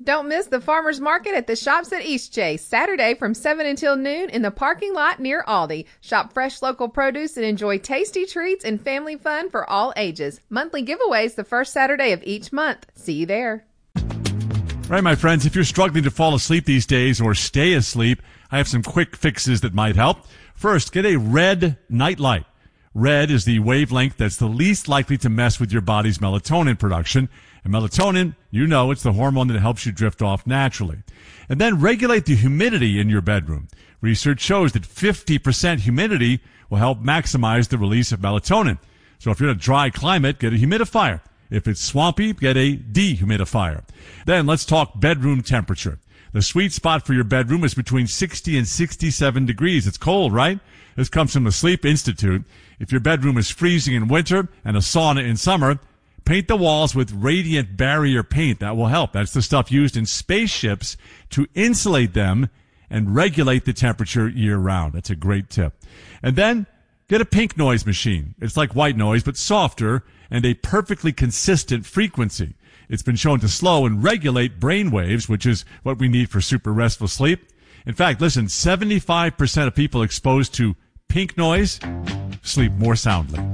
Don't miss the farmers market at the Shops at Eastchase, Saturday from 7 until noon in the parking lot near Aldi. Shop fresh local produce and enjoy tasty treats and family fun for all ages. Monthly giveaways the first Saturday of each month. See you there. Right, my friends, if you're struggling to fall asleep these days or stay asleep, I have some quick fixes that might help. First, get a red nightlight. Red is the wavelength that's the least likely to mess with your body's melatonin production. And melatonin, you know, it's the hormone that helps you drift off naturally. And then regulate the humidity in your bedroom. Research shows that 50% humidity will help maximize the release of melatonin. So if you're in a dry climate, get a humidifier. If it's swampy, get a dehumidifier. Then let's talk bedroom temperature. The sweet spot for your bedroom is between 60 and 67 degrees. It's cold, right? This comes from the Sleep Institute. If your bedroom is freezing in winter and a sauna in summer, paint the walls with radiant barrier paint. That will help. That's the stuff used in spaceships to insulate them and regulate the temperature year-round. That's a great tip. And then get a pink noise machine. It's like white noise, but softer and a perfectly consistent frequency. It's been shown to slow and regulate brain waves, which is what we need for super restful sleep. In fact, listen, 75% of people exposed to pink noise sleep more soundly.